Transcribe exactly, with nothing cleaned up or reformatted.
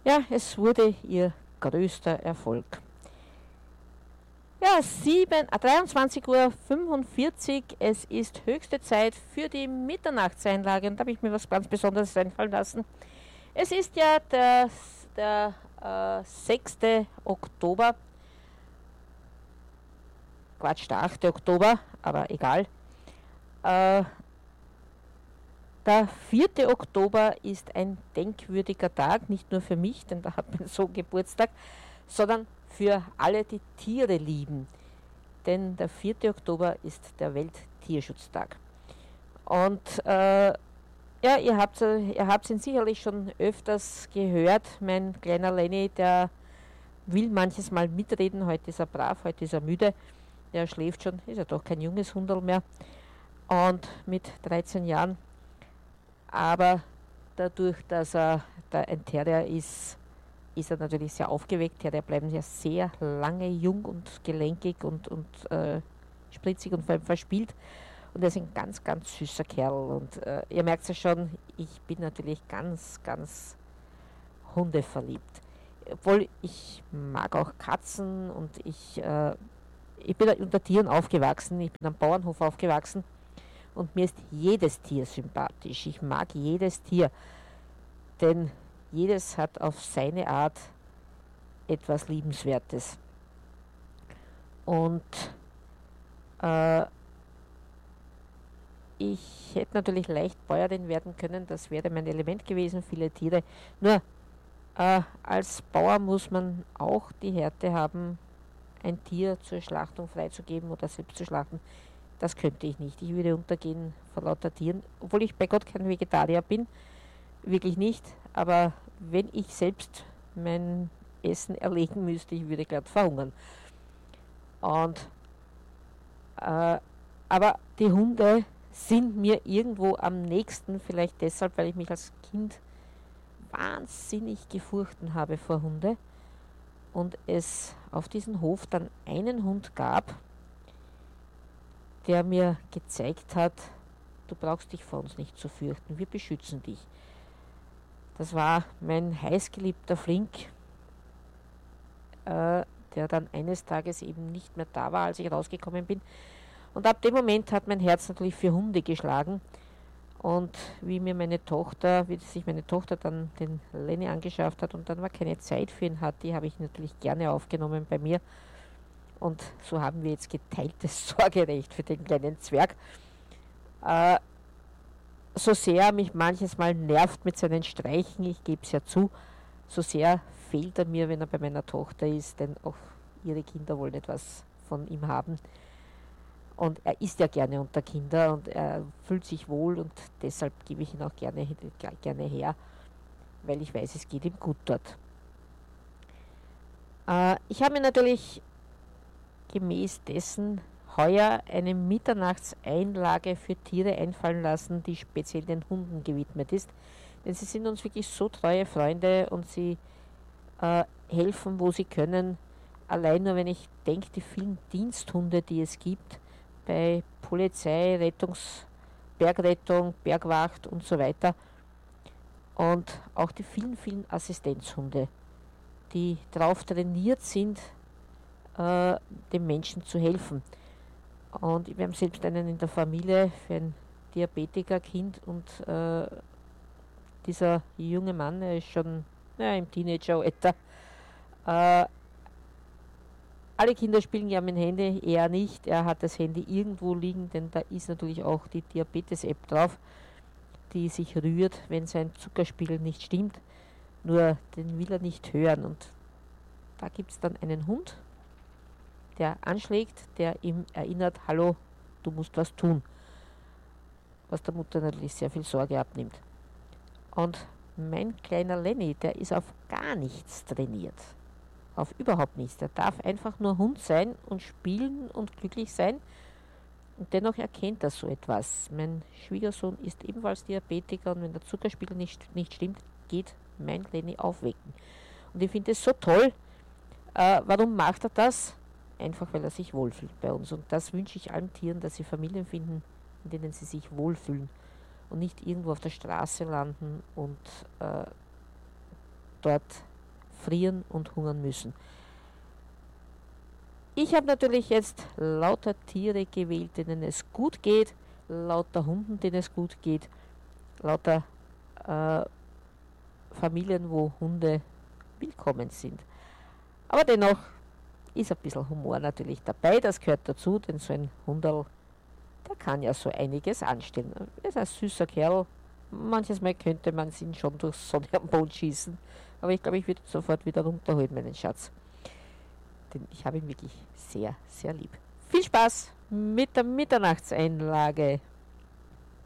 Ja, es wurde ihr größter Erfolg. Ja, sieben, äh, dreiundzwanzig Uhr fünfundvierzig, es ist höchste Zeit für die Mitternachtseinlage und da habe ich mir was ganz Besonderes einfallen lassen. Es ist ja der, der äh, sechste Oktober, Quatsch, der achte Oktober, aber egal. Äh, der vierte Oktober ist ein denkwürdiger Tag, nicht nur für mich, denn da hat mein Sohn Geburtstag, sondern für alle, die Tiere lieben. Denn der vierte Oktober ist der Welttierschutztag. Und äh, ja, ihr habt ihr habt ihn sicherlich schon öfters gehört. Mein kleiner Lenny, der will manches Mal mitreden. Heute ist er brav, heute ist er müde. Er schläft schon, ist ja doch kein junges Hunderl mehr. Und mit dreizehn Jahren. Aber dadurch, dass er der ein Terrier ist, ist er natürlich sehr aufgeweckt. Terrier bleiben ja sehr lange jung und gelenkig und, und äh, spritzig und vor allem verspielt. Und er ist ein ganz, ganz süßer Kerl. Und äh, ihr merkt es ja schon, ich bin natürlich ganz, ganz hundeverliebt. Obwohl ich mag auch Katzen und ich, äh, ich bin unter Tieren aufgewachsen. Ich bin am Bauernhof aufgewachsen und mir ist jedes Tier sympathisch. Ich mag jedes Tier, denn jedes hat auf seine Art etwas Liebenswertes. Und äh, ich hätte natürlich leicht Bäuerin werden können, das wäre mein Element gewesen, viele Tiere. Nur äh, als Bauer muss man auch die Härte haben, ein Tier zur Schlachtung freizugeben oder selbst zu schlachten. Das könnte ich nicht. Ich würde untergehen vor lauter Tieren, obwohl ich bei Gott kein Vegetarier bin, wirklich nicht. Aber wenn ich selbst mein Essen erlegen müsste, ich würde glatt verhungern. Und äh, aber die Hunde sind mir irgendwo am nächsten, vielleicht deshalb, weil ich mich als Kind wahnsinnig gefurchten habe vor Hunde und es auf diesem Hof dann einen Hund gab, der mir gezeigt hat, du brauchst dich vor uns nicht zu fürchten, wir beschützen dich. Das war mein heißgeliebter Flink, äh, der dann eines Tages eben nicht mehr da war, als ich rausgekommen bin. Und ab dem Moment hat mein Herz natürlich für Hunde geschlagen. Und wie mir meine Tochter, wie sich meine Tochter dann den Lenny angeschafft hat und dann war keine Zeit für ihn hatte, die habe ich natürlich gerne aufgenommen bei mir. Und so haben wir jetzt geteiltes Sorgerecht für den kleinen Zwerg. Äh, so sehr mich manches Mal nervt mit seinen Streichen, ich gebe es ja zu, so sehr fehlt er mir, wenn er bei meiner Tochter ist, denn auch ihre Kinder wollen etwas von ihm haben. Und er ist ja gerne unter Kinder und er fühlt sich wohl und deshalb gebe ich ihn auch gerne, gerne her, weil ich weiß, es geht ihm gut dort. Äh, ich habe mir natürlich gemäß dessen heuer eine Mitternachtseinlage für Tiere einfallen lassen, die speziell den Hunden gewidmet ist. Denn sie sind uns wirklich so treue Freunde und sie äh, helfen, wo sie können. Allein nur, wenn ich denke, die vielen Diensthunde, die es gibt, bei Polizei, Rettungs, Bergrettung, Bergwacht und so weiter. Und auch die vielen, vielen Assistenzhunde, die darauf trainiert sind, äh, dem Menschen zu helfen. Und wir haben selbst einen in der Familie für ein Diabetikerkind und äh, dieser junge Mann, er ist schon naja, im Teenageralter, äh, alle Kinder spielen ja mit dem Handy, er nicht. Er hat das Handy irgendwo liegen, denn da ist natürlich auch die Diabetes-App drauf, die sich rührt, wenn sein Zuckerspiegel nicht stimmt. Nur den will er nicht hören. Und da gibt es dann einen Hund, der anschlägt, der ihm erinnert, hallo, du musst was tun. Was der Mutter natürlich sehr viel Sorge abnimmt. Und mein kleiner Lenny, der ist auf gar nichts trainiert. Auf überhaupt nichts. Der darf einfach nur Hund sein und spielen und glücklich sein. Und dennoch erkennt er so etwas. Mein Schwiegersohn ist ebenfalls Diabetiker und wenn der Zuckerspiegel nicht, nicht stimmt, geht mein Lenny aufwecken. Und ich finde es so toll. Äh, warum macht er das? Einfach weil er sich wohlfühlt bei uns. Und das wünsche ich allen Tieren, dass sie Familien finden, in denen sie sich wohlfühlen und nicht irgendwo auf der Straße landen und äh, dort frieren und hungern müssen. Ich habe natürlich jetzt lauter Tiere gewählt, denen es gut geht, lauter Hunden, denen es gut geht, lauter äh, Familien, wo Hunde willkommen sind. Aber dennoch ist ein bisschen Humor natürlich dabei, das gehört dazu, denn so ein Hunderl, der kann ja so einiges anstellen. Er ist ein süßer Kerl, manches Mal könnte man ihn schon durchs Sonne am Mond schießen, aber ich glaube, ich würde sofort wieder runterholen, meinen Schatz. Denn ich habe ihn wirklich sehr, sehr lieb. Viel Spaß mit der Mitternachtseinlage.